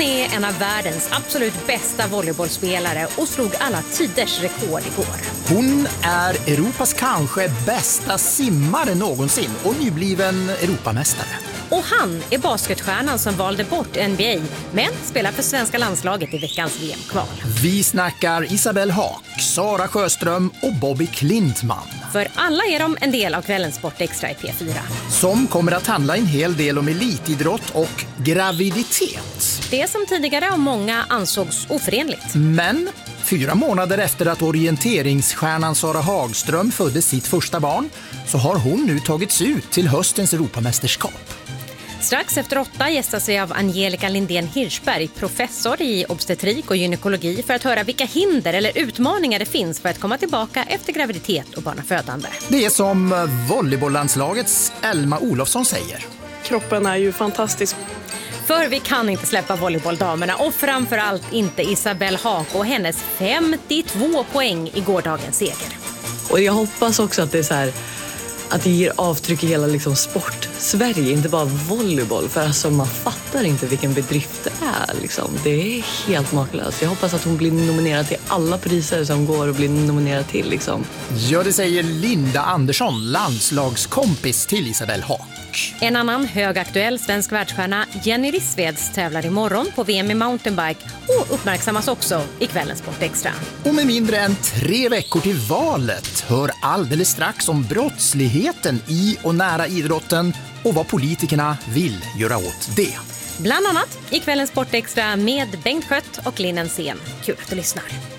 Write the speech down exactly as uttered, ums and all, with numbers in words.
är en av världens absolut bästa volleybollspelare och slog alla tiders rekord igår. Hon är Europas kanske bästa simmare någonsin och nybliven Europamästare. Och han är basketstjärnan som valde bort N B A men spelar för svenska landslaget i veckans V M-kval. Vi snackar Isabelle Haak, Sara Sjöström och Bobby Klintman. För alla är de en del av kvällens Sportextra i P fyra. Som kommer att handla en hel del om elitidrott och graviditet. Det som tidigare av många ansågs oförenligt. Men fyra månader efter att orienteringsstjärnan Sara Hagström födde sitt första barn så har hon nu tagits ut till höstens Europamästerskap. Strax efter åtta gästas vi av Angelica Lindén Hirschberg, professor i obstetrik och gynekologi, för att höra vilka hinder eller utmaningar det finns för att komma tillbaka efter graviditet och barnafödande. Det är som volleybolllandslagets Elma Olofsson säger. Kroppen är ju fantastisk. För vi kan inte släppa volleybolldamerna och framförallt inte Isabelle Haak och hennes femtiotvå poäng i gårdagens seger. Och jag hoppas också att det är så här, att det ger avtryck i hela liksom sport Sverige, inte bara volleyboll, för alltså man fattar inte vilken bedrift det är liksom. Det är helt makalöst. Jag hoppas att hon blir nominerad till alla priser som går och blir nominerad till liksom. Ja, det säger Linda Andersson, landslagskompis till Isabelle Haak. En annan högaktuell svensk världsstjärna, Jenny Rissveds, tävlar imorgon på V M i mountainbike och uppmärksammas också i kvällens Sportextra. Och med mindre än tre veckor till valet hör alldeles strax om brottsligheten i och nära idrotten och vad politikerna vill göra åt det. Bland annat i kvällens Sportextra med Bengt Skött och Linn Ensén. Kul att du lyssnar.